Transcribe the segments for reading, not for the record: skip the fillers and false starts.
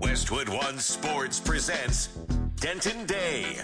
Westwood One Sports presents Denton Day.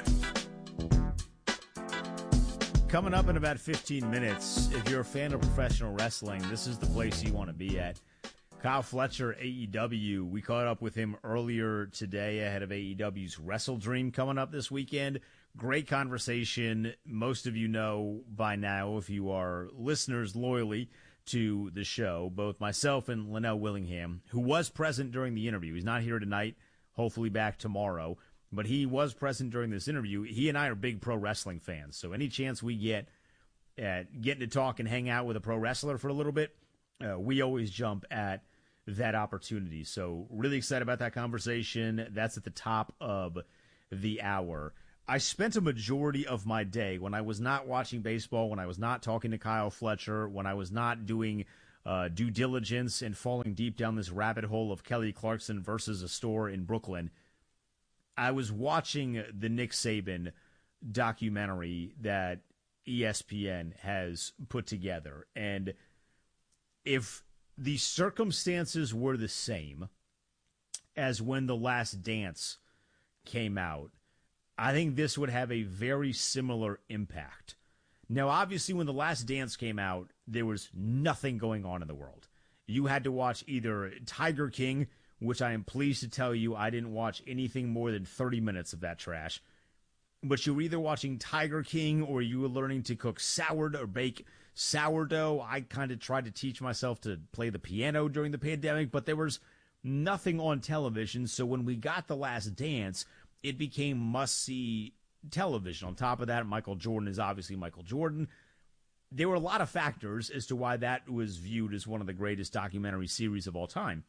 Coming up in about 15 minutes, if you're a fan of professional wrestling, this is the place you want to be at. Kyle Fletcher, AEW. We caught up with him earlier today ahead of AEW's Wrestle Dream coming up this weekend. Great conversation. Most of you know by now, if you are listeners loyally to the show, both myself and Linnell Willingham, who was present during the interview. He's not here tonight, hopefully back tomorrow, but he was present during this interview. He and I are big pro wrestling fans, so any chance we get at getting to talk and hang out with a pro wrestler for a little bit, we always jump at that opportunity. So really excited about that conversation. That's at the top of the hour. I spent a majority of my day when I was not watching baseball, when I was not talking to Kyle Fletcher, when I was not doing due diligence and falling deep down this rabbit hole of Kelly Clarkson versus a store in Brooklyn. I was watching the Nick Saban documentary that ESPN has put together. And if the circumstances were the same as when The Last Dance came out, I think this would have a very similar impact. Now, obviously, when The Last Dance came out, there was nothing going on in the world. You had to watch either Tiger King, which I am pleased to tell you I didn't watch anything more than 30 minutes of that trash. But you were either watching Tiger King or you were learning to cook sourdough or bake sourdough. I kind of tried to teach myself to play the piano during the pandemic, but there was nothing on television. So when we got The Last Dance, it became must-see television. On top of that, Michael Jordan is obviously Michael Jordan. There were a lot of factors as to why that was viewed as one of the greatest documentary series of all time.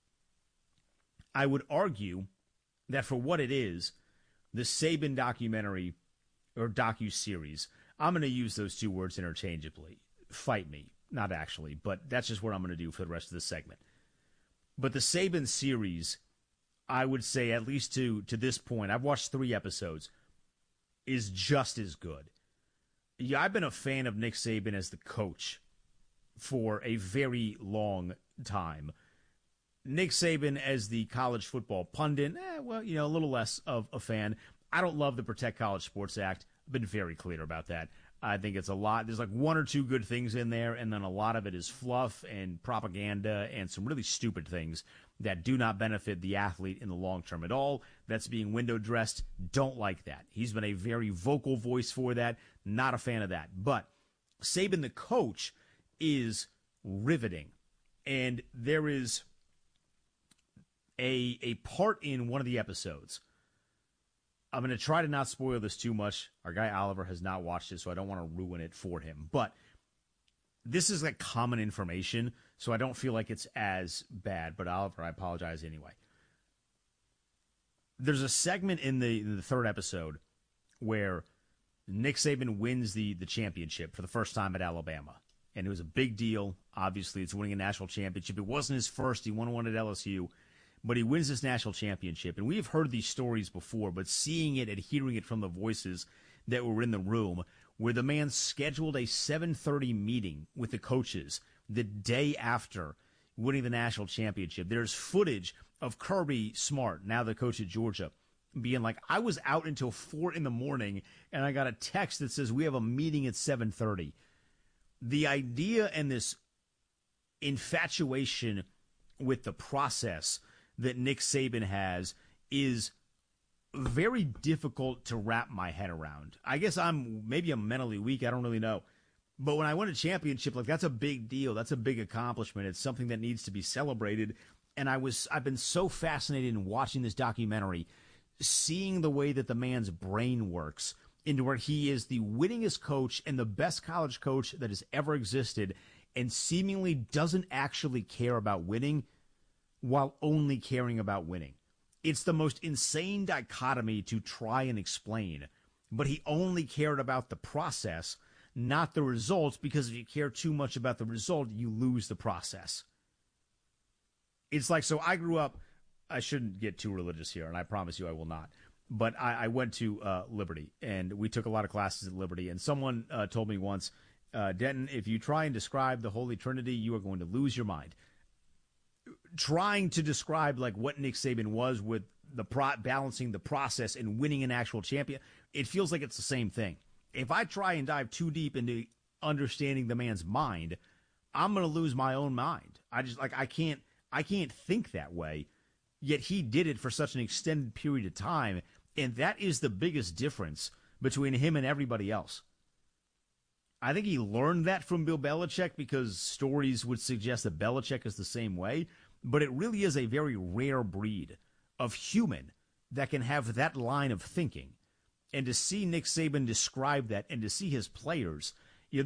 I would argue that for what it is, the Saban documentary or docu-series, I'm going to use those two words interchangeably. Fight me. Not actually, but that's just what I'm going to do for the rest of this segment. But the Saban series, I would say, at least to this point, I've watched 3 episodes, is just as good. Yeah, I've been a fan of Nick Saban as the coach for a very long time. Nick Saban as the college football pundit, a little less of a fan. I don't love the Protect College Sports Act. I've been very clear about that. I think it's a lot. There's like 1 or 2 good things in there, and then a lot of it is fluff and propaganda and some really stupid things that do not benefit the athlete in the long term at all. That's being window dressed. Don't like that. He's been a very vocal voice for that. Not a fan of that. But Saban, the coach, is riveting. And there is a part in one of the episodes. I'm going to try to not spoil this too much. Our guy Oliver has not watched it, so I don't want to ruin it for him. But this is like common information, so I don't feel like it's as bad. But Oliver, I apologize anyway. There's a segment in the 3rd episode where Nick Saban wins the championship for the first time at Alabama. And it was a big deal. Obviously, it's winning a national championship. It wasn't his first. He won one at LSU. But he wins this national championship. And we have heard these stories before, but seeing it and hearing it from the voices that were in the room, where the man scheduled a 7:30 meeting with the coaches the day after winning the national championship. There's footage of Kirby Smart, now the coach at Georgia, being like, I was out until 4 a.m, and I got a text that says we have a meeting at 7:30. The idea and this infatuation with the process that Nick Saban has is very difficult to wrap my head around. I guess I'm mentally weak. I don't really know. But when I win a championship, like, that's a big deal. That's a big accomplishment. It's something that needs to be celebrated. And I've been so fascinated in watching this documentary, seeing the way that the man's brain works into where he is the winningest coach and the best college coach that has ever existed and seemingly doesn't actually care about winning while only caring about winning. It's the most insane dichotomy to try and explain, but he only cared about the process, not the results, because if you care too much about the result, you lose the process. It's like, so I grew up, I shouldn't get too religious here, and I promise you I will not, but I went to Liberty, and we took a lot of classes at Liberty, and someone told me once, Denton, if you try and describe the Holy Trinity, you are going to lose your mind. trying to describe like what Nick Saban was with the balancing the process and winning an actual champion, it feels like it's the same thing. If I try and dive too deep into understanding the man's mind, I'm going to lose my own mind. I can't think that way. Yet he did it for such an extended period of time, and that is the biggest difference between him and everybody else. I think he learned that from Bill Belichick because stories would suggest that Belichick is the same way, but it really is a very rare breed of human that can have that line of thinking. And to see Nick Saban describe that and to see his players,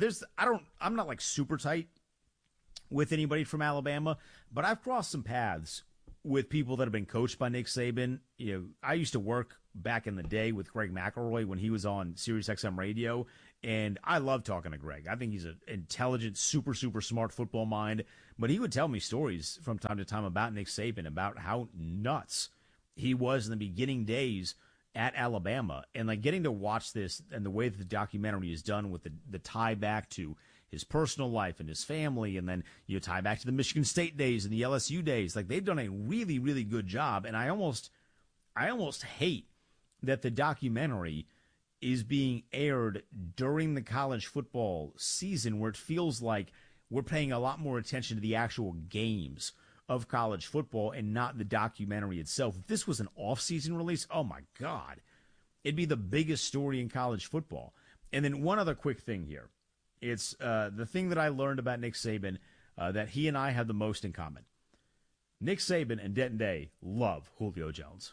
I'm not like super tight with anybody from Alabama, but I've crossed some paths with people that have been coached by Nick Saban. I used to work back in the day with Greg McElroy when he was on Sirius XM radio, and I love talking to Greg. I think he's an intelligent, super, super smart football mind, but he would tell me stories from time to time about Nick Saban, about how nuts he was in the beginning days at Alabama. And like getting to watch this and the way that the documentary is done with the tie back to his personal life and his family, and then you tie back to the Michigan State days and the LSU days. Like, they've done a really, really good job, and I almost hate that the documentary is being aired during the college football season, where it feels like we're paying a lot more attention to the actual games of college football and not the documentary itself. If this was an off-season release, oh my God, it'd be the biggest story in college football. And then one other quick thing here. It's the thing that I learned about Nick Saban that he and I have the most in common. Nick Saban and Denton Day love Julio Jones.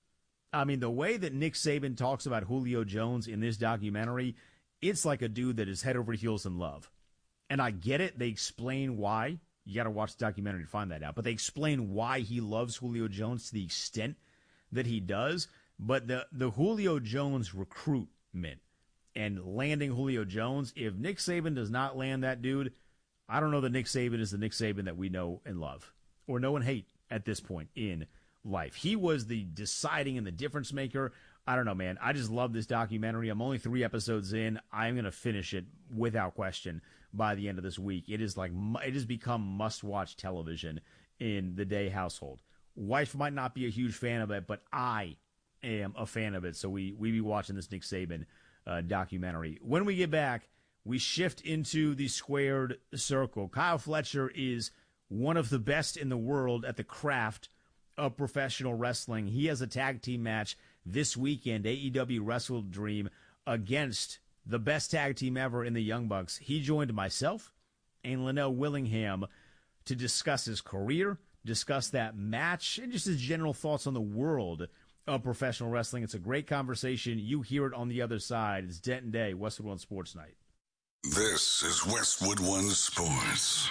I mean, the way that Nick Saban talks about Julio Jones in this documentary, it's like a dude that is head over heels in love. And I get it. They explain why. You got to watch the documentary to find that out. But they explain why he loves Julio Jones to the extent that he does. But the Julio Jones recruitment and landing Julio Jones, if Nick Saban does not land that dude, I don't know that Nick Saban is the Nick Saban that we know and love or know and hate at this point in life. He was the deciding and the difference maker. I don't know, man. I just love this documentary. I'm only 3 episodes in. I'm going to finish it without question by the end of this week. It has become must-watch television in the Day household. Wife might not be a huge fan of it, but I am a fan of it. So we be watching this Nick Saban documentary. When we get back, we shift into the squared circle. Kyle Fletcher is one of the best in the world at the craft of professional wrestling. He has a tag team match this weekend, AEW Wrestle Dream, against the best tag team ever in the Young Bucks. He joined myself and Linnell Willingham to discuss his career, discuss that match, and just his general thoughts on the world of professional wrestling. It's a great conversation. You hear it on the other side. It's Denton Day, Westwood One Sports Night. This is Westwood One Sports.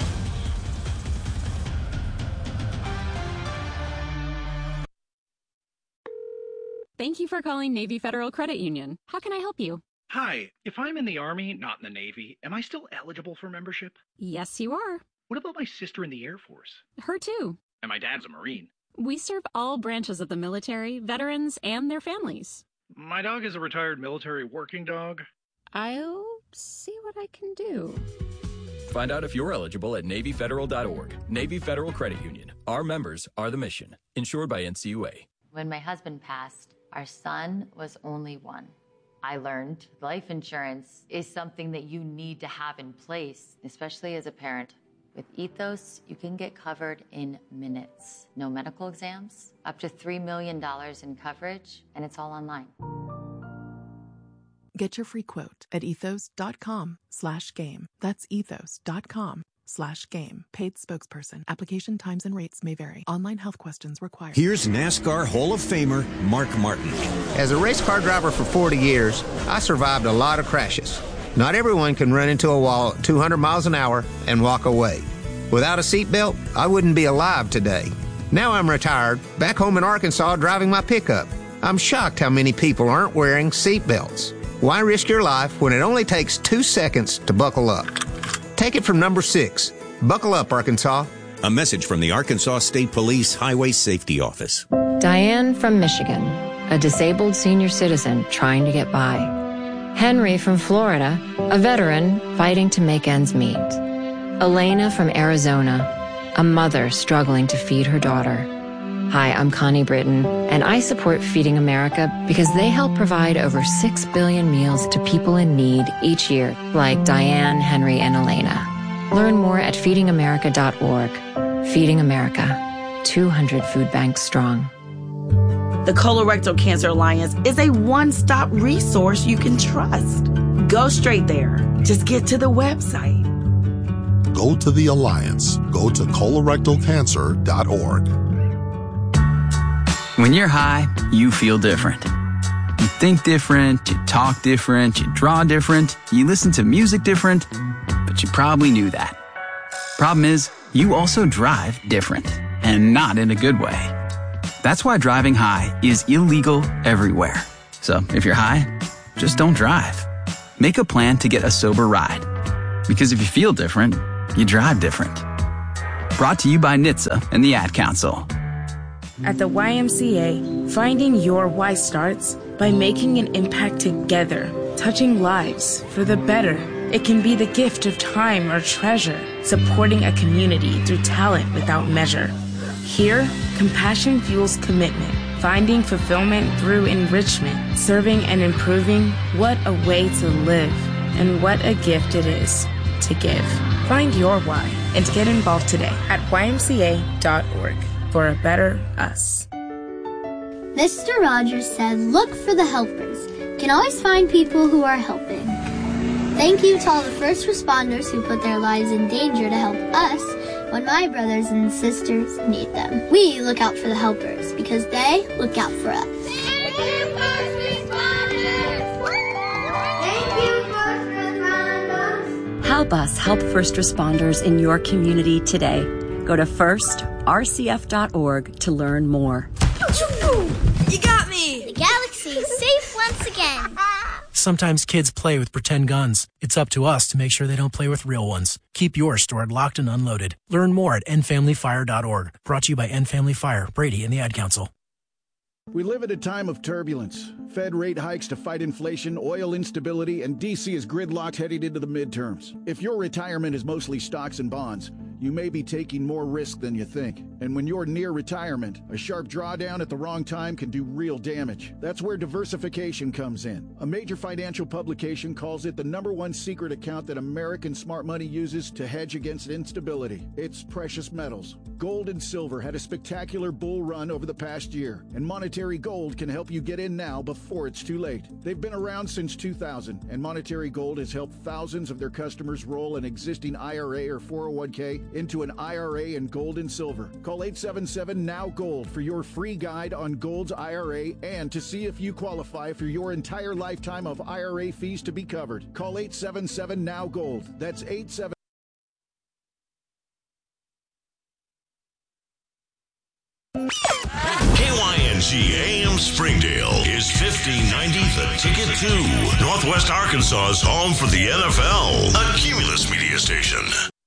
Thank you for calling Navy Federal Credit Union. How can I help you? Hi, if I'm in the Army, not in the Navy, am I still eligible for membership? Yes, you are. What about my sister in the Air Force? Her too. And my dad's a Marine. We serve all branches of the military, veterans, and their families. My dog is a retired military working dog. I'll see what I can do. Find out if you're eligible at NavyFederal.org. Navy Federal Credit Union. Our members are the mission. Insured by NCUA. When my husband passed, our son was only 1. I learned life insurance is something that you need to have in place, especially as a parent. With Ethos, you can get covered in minutes. No medical exams, up to $3 million in coverage, and it's all online. Get your free quote at ethos.com/game. That's ethos.com/game. Paid spokesperson. Application times and rates may vary. Online health questions required. Here's NASCAR Hall of Famer Mark Martin. As a race car driver for 40 years, I survived a lot of crashes. Not everyone can run into a wall at 200 miles an hour and walk away. Without a seatbelt, I wouldn't be alive today. Now I'm retired, back home in Arkansas driving my pickup. I'm shocked how many people aren't wearing seatbelts. Why risk your life when it only takes 2 seconds to buckle up? Take it from number 6. Buckle up, Arkansas. A message from the Arkansas State Police Highway Safety Office. Diane from Michigan, a disabled senior citizen trying to get by. Henry from Florida, a veteran fighting to make ends meet. Elena from Arizona, a mother struggling to feed her daughter. Hi, I'm Connie Britton, and I support Feeding America because they help provide over 6 billion meals to people in need each year, like Diane, Henry, and Elena. Learn more at feedingamerica.org. Feeding America, 200 food banks strong. The Colorectal Cancer Alliance is a one-stop resource you can trust. Go straight there. Just get to the website. Go to the Alliance. Go to colorectalcancer.org. When you're high, you feel different. You think different, you talk different, you draw different, you listen to music different, but you probably knew that. Problem is, you also drive different, and not in a good way. That's why driving high is illegal everywhere. So if you're high, just don't drive. Make a plan to get a sober ride. Because if you feel different, you drive different. Brought to you by NHTSA and the Ad Council. At the YMCA, finding your why starts by making an impact together, touching lives for the better. It can be the gift of time or treasure, supporting a community through talent without measure. Here, compassion fuels commitment, finding fulfillment through enrichment, serving and improving. What a way to live, and what a gift it is to give. Find your why and get involved today at ymca.org for a better us. Mr. Rogers said, look for the helpers. You can always find people who are helping. Thank you to all the first responders who put their lives in danger to help us when my brothers and sisters need them. We look out for the helpers because they look out for us. Thank you, first responders! Thank you, first responders! Help us help first responders in your community today. Go to firstrcf.org to learn more. You got me! The galaxy is safe once again. Sometimes kids play with pretend guns. It's up to us to make sure they don't play with real ones. Keep yours stored locked and unloaded. Learn more at endfamilyfire.org. Brought to you by End Family Fire, Brady, and the Ad Council. We live at a time of turbulence. Fed rate hikes to fight inflation, oil instability, and D.C. is gridlocked heading into the midterms. If your retirement is mostly stocks and bonds, you may be taking more risk than you think. And when you're near retirement, a sharp drawdown at the wrong time can do real damage. That's where diversification comes in. A major financial publication calls it the #1 secret account that American smart money uses to hedge against instability. It's precious metals. Gold and silver had a spectacular bull run over the past year, and Monetary Gold can help you get in now before it's too late. They've been around since 2000, and Monetary Gold has helped thousands of their customers roll an existing IRA or 401k into an IRA in gold and silver. Call 877-NOW-GOLD for your free guide on Gold's IRA and to see if you qualify for your entire lifetime of IRA fees to be covered. Call 877-NOW-GOLD. That's 87. KYNG AM Springdale is 1590 The Ticket 2, Northwest Arkansas's home for the NFL, a Cumulus media station.